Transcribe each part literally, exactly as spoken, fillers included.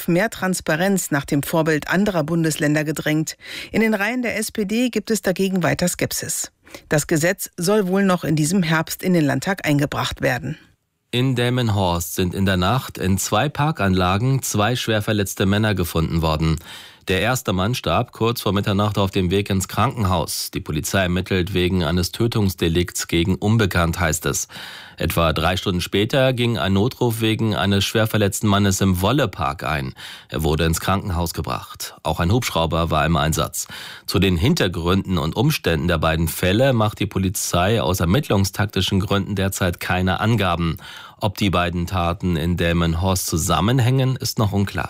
auf mehr Transparenz nach dem Vorbild anderer Bundesländer gedrängt. In den Reihen der S P D gibt es dagegen weiter Skepsis. Das Gesetz soll wohl noch in diesem Herbst in den Landtag eingebracht werden. In Delmenhorst sind in der Nacht in zwei Parkanlagen zwei schwer verletzte Männer gefunden worden. Der erste Mann starb kurz vor Mitternacht auf dem Weg ins Krankenhaus. Die Polizei ermittelt wegen eines Tötungsdelikts gegen Unbekannt, heißt es. Etwa drei Stunden später ging ein Notruf wegen eines schwer verletzten Mannes im Wollepark ein. Er wurde ins Krankenhaus gebracht. Auch ein Hubschrauber war im Einsatz. Zu den Hintergründen und Umständen der beiden Fälle macht die Polizei aus ermittlungstaktischen Gründen derzeit keine Angaben. Ob die beiden Taten in Delmenhorst zusammenhängen, ist noch unklar.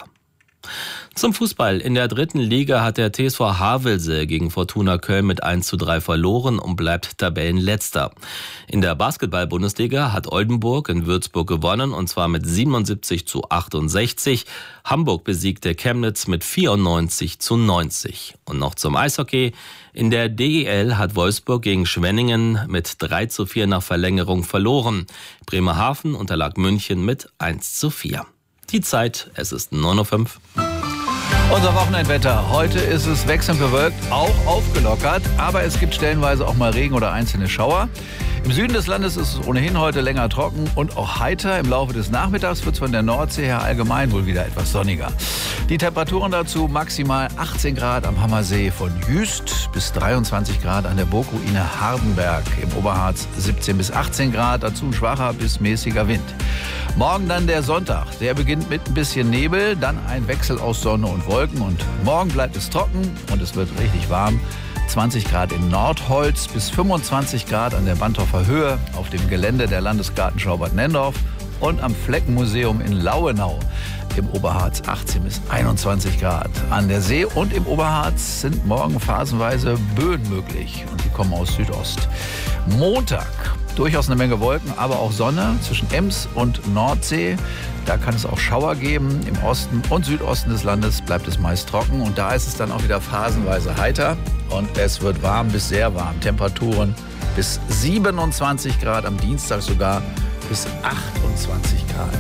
Zum Fußball. In der dritten Liga hat der T S V Havelse gegen Fortuna Köln mit eins zu drei verloren und bleibt Tabellenletzter. In der Basketball-Bundesliga hat Oldenburg in Würzburg gewonnen, und zwar mit siebenundsiebzig zu achtundsechzig. Hamburg besiegte Chemnitz mit vierundneunzig zu neunzig. Und noch zum Eishockey. In der D E L hat Wolfsburg gegen Schwenningen mit drei zu vier nach Verlängerung verloren. Bremerhaven unterlag München mit eins zu vier. Die Zeit, es ist neun Uhr fünf. Unser Wochenendwetter. Heute ist es wechselnd bewölkt, auch aufgelockert, aber es gibt stellenweise auch mal Regen oder einzelne Schauer. Im Süden des Landes ist es ohnehin heute länger trocken und auch heiter. Im Laufe des Nachmittags wird es von der Nordsee her allgemein wohl wieder etwas sonniger. Die Temperaturen dazu maximal achtzehn Grad am Hammersee von Jüst bis dreiundzwanzig Grad an der Burgruine Hardenberg. Im Oberharz siebzehn bis achtzehn Grad, dazu ein schwacher bis mäßiger Wind. Morgen dann der Sonntag. Der beginnt mit ein bisschen Nebel, dann ein Wechsel aus Sonne und Wolken. Und morgen bleibt es trocken und es wird richtig warm. zwanzig Grad in Nordholz bis fünfundzwanzig Grad an der Bantorfer Höhe auf dem Gelände der Landesgartenschau Bad Nennendorf und am Fleckenmuseum in Lauenau. Im Oberharz achtzehn bis einundzwanzig Grad. An der See und im Oberharz sind morgen phasenweise Böen möglich und die kommen aus Südost. Montag durchaus eine Menge Wolken, aber auch Sonne zwischen Ems und Nordsee. Da kann es auch Schauer geben. Im Osten und Südosten des Landes bleibt es meist trocken. Und da ist es dann auch wieder phasenweise heiter. Und es wird warm bis sehr warm. Temperaturen bis siebenundzwanzig Grad, am Dienstag sogar bis achtundzwanzig Grad.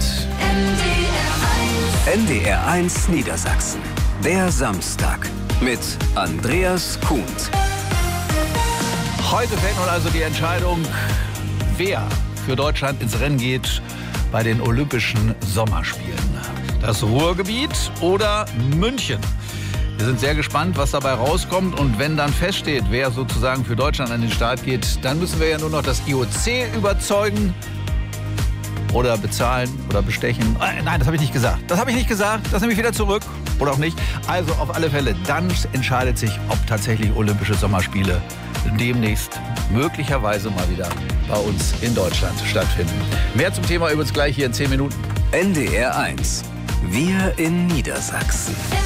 N D R eins Niedersachsen. Der Samstag mit Andreas Kuhnt. Heute fällt nun also die Entscheidung, wer für Deutschland ins Rennen geht bei den Olympischen Sommerspielen. Das Ruhrgebiet oder München? Wir sind sehr gespannt, was dabei rauskommt. Und wenn dann feststeht, wer sozusagen für Deutschland an den Start geht, dann müssen wir ja nur noch das I O C überzeugen oder bezahlen oder bestechen. Nein, das habe ich nicht gesagt. Das habe ich nicht gesagt. Das nehme ich wieder zurück. Oder auch nicht. Also auf alle Fälle, dann entscheidet sich, ob tatsächlich Olympische Sommerspiele demnächst möglicherweise mal wieder bei uns in Deutschland stattfinden. Mehr zum Thema übrigens gleich hier in zehn Minuten. N D R eins. Wir in Niedersachsen.